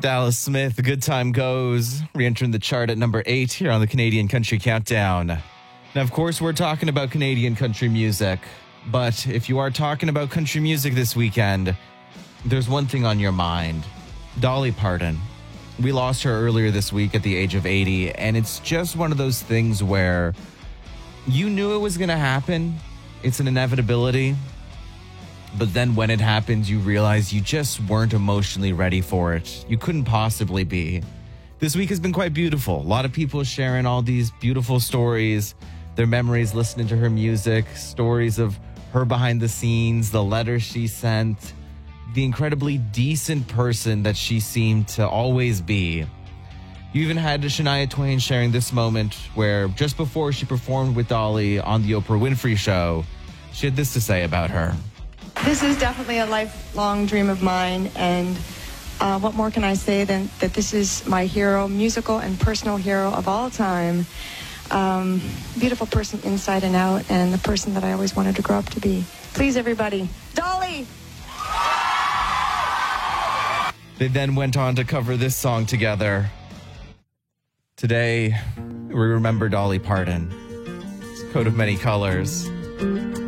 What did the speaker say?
Dallas Smith, The Good Time Goes, re-entering the chart at number 8 here on the Canadian Country Countdown. Now, of course, we're talking about Canadian country music, but if you are talking about country music this weekend, there's one thing on your mind: Dolly Parton. We lost her earlier this week at the age of 80, and it's just one of those things where you knew it was going to happen. It's an inevitability. But then when it happens, you realize you just weren't emotionally ready for it. You couldn't possibly be. This week has been quite beautiful. A lot of people sharing all these beautiful stories, their memories listening to her music, stories of her behind the scenes, the letters she sent, the incredibly decent person that she seemed to always be. You even had Shania Twain sharing this moment where just before she performed with Dolly on the Oprah Winfrey Show, she had this to say about her. This is definitely a lifelong dream of mine, and what more can I say than that this is my hero, musical and personal hero of all time. Beautiful person inside and out, and the person that I always wanted to grow up to be. Please, everybody, Dolly! They then went on to cover this song together. Today, we remember Dolly Parton. It's a coat of many colors.